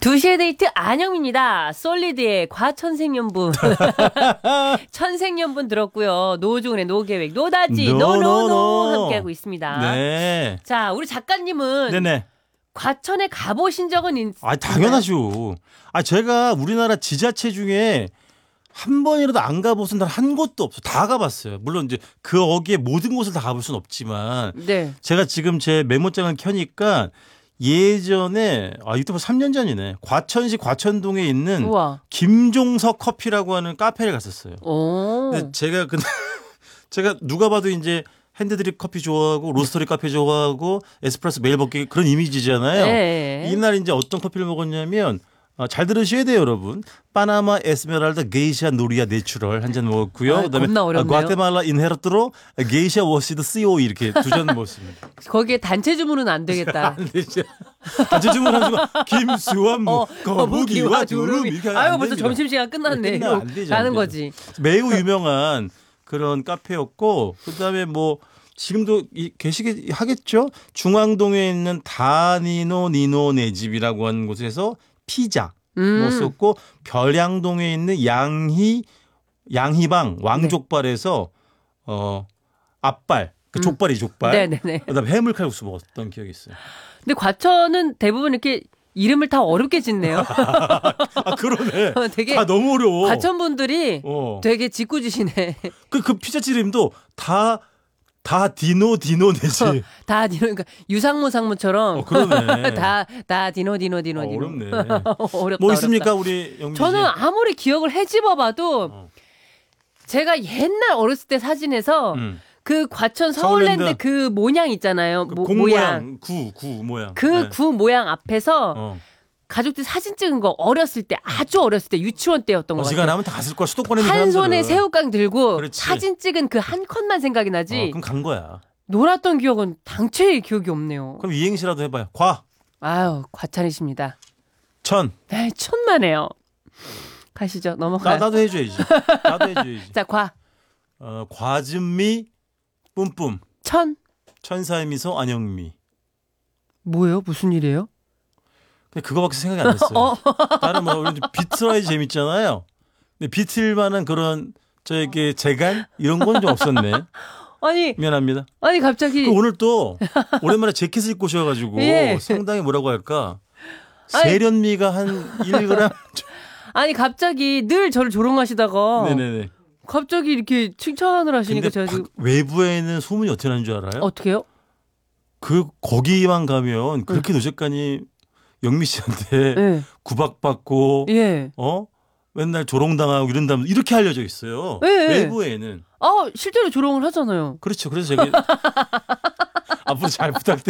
2시의 데이트 안영입니다. 솔리드의 과천생연분. 천생연분 들었고요. 노중훈의 노계획, 노다지, 노노노 함께하고 있습니다. 네. 자, 우리 작가님은 네네. 과천에 가보신 적은 있나요? 당연하죠. 제가 우리나라 지자체 중에 한 번이라도 안 가보신 단 한 곳도 없어. 다 가봤어요. 물론 이제 거기에 모든 곳을 다 가볼 수는 없지만 네. 제가 지금 제 메모장을 켜니까 예전에 이때 3년 전이네. 과천시 과천동에 있는 우와. 김종석 커피라고 하는 카페를 갔었어요. 오. 근데 제가 누가 봐도 이제 핸드드립 커피 좋아하고 로스터리 카페 좋아하고 에스프레소 매일 먹기 그런 이미지잖아요. 네. 이날 이제 어떤 커피를 먹었냐면 잘 들으셔야 돼요, 여러분. 파나마 에스메랄다 게이샤 노리아 내추럴 한 잔 먹었고요. 그다음에 겁나 어렵네요. 과테말라 인헤르트로 게이샤 워시드 CO 이렇게 2잔 먹었습니다. 거기에 단체 주문은 안 되겠다. 안 되죠. 단체 주문하는 순간 김수환 거북이와 두릅 이렇게 하면 안 벌써 됩니다. 점심시간 끝났네. 안 되죠. 가는 거지. 매우 유명한 그런 카페였고 그다음에 뭐 지금도 계시게 하겠죠. 중앙동에 있는 다니노 니노 네 집이라고 하는 곳에서 피자 먹었고 별양동에 있는 양희방 왕족발에서 앞발 족발이 족발. 네네네. 그다음에 해물칼국수 먹었던 기억이 있어요. 근데 과천은 대부분 이렇게 이름을 다 어렵게 짓네요. 그러네. 되게 다 너무 어려워. 과천 분들이 되게 짓궂으시네. 그 피자집 이름도 다 디노 내지. 다 디노, 그러니까 유상무상무처럼. 그러네. 다 디노. 어렵네. 어렵다. 뭐 있습니까, 우리 영미 씨? 저는 아무리 기억을 헤집어봐도 제가 옛날 어렸을 때 사진에서 그 과천 서울랜드 그 모양 있잖아요. 모양. 구 모양. 그 구 모양 앞에서 가족들 사진 찍은 거 어렸을 때 아주 어렸을 때 유치원 때였던 것 같아요. 시간하면 다 갔을 거야. 수도권에 있는 한 사람들은. 손에 새우깡 들고 그렇지. 사진 찍은 그 한 컷만 생각이 나지. 그럼 간 거야. 놀았던 기억은 당최의 기억이 없네요. 그럼 이행시라도 해봐요. 아유, 과찬이십니다. 천. 네, 천만에요. 가시죠. 넘어가요. 나도 해줘야지. 자, 과즙미 뿜뿜. 천사의 미소 안영미. 뭐예요? 무슨 일이에요? 근데 그거밖에 생각이 안 났어요. 다른 우리 비틀어야지 재밌잖아요. 근데 비틀만한 그런 저에게 재간 이런 건 좀 없었네. 아니 미안합니다. 아니 갑자기 오늘 또 오랜만에 재킷을 입고 오셔가지고 예. 상당히 뭐라고 할까 세련미가 한 1g. 아니 갑자기 늘 저를 조롱하시다가 네네네. 갑자기 이렇게 칭찬을 하시니까 제가 지금 외부에는 소문이 어떻게 나는 줄 알아요? 어떻게요? 거기만 가면 그렇게 노적간이 영미 씨한테 구박받고 맨날 조롱당하고 이런다면 이렇게 알려져 있어요. 외부에는. 실제로 조롱을 하잖아요. 그렇죠. 그래서 제가 앞으로 잘 부탁드립니다.